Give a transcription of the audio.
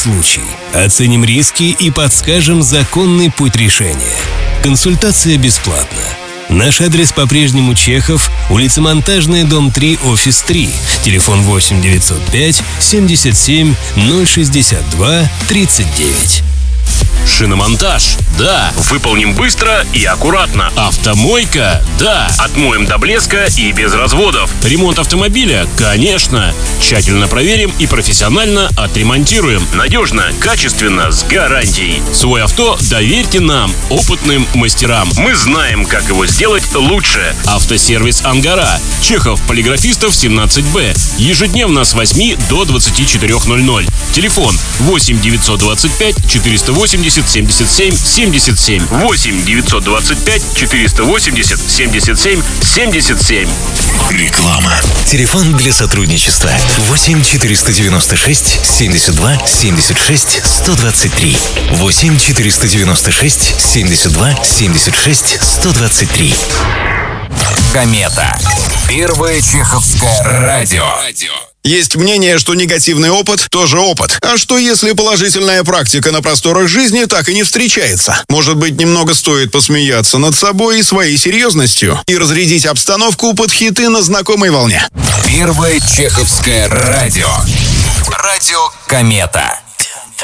случай. Оценим риски и подскажем законный путь решения. Консультация бесплатна. Наш адрес по-прежнему Чехов, улица Монтажная, дом 3, офис 3. Телефон 8 905 77 062 39. Шиномонтаж? Да. Выполним быстро и аккуратно. Автомойка? Да. Отмоем до блеска и без разводов. Ремонт автомобиля? Конечно. Тщательно проверим и профессионально отремонтируем. Надежно, качественно, с гарантией. Свое авто доверьте нам, опытным мастерам. Мы знаем, как его сделать лучше. Автосервис «Ангара». Чехов, Полиграфистов, 17Б. Ежедневно с 8 до 24:00. Телефон 8 925 480 77 77. 8 925 480 77 77. Реклама. Телефон для сотрудничества 8 496 72 76 123. 8 496 72 76 123. Комета. Первое чеховское радио. Есть мнение, что негативный опыт тоже опыт. А что если положительная практика на просторах жизни так и не встречается? Может быть, немного стоит посмеяться над собой и своей серьезностью и разрядить обстановку под хиты на знакомой волне. Первое чеховское радио. Радио «Комета».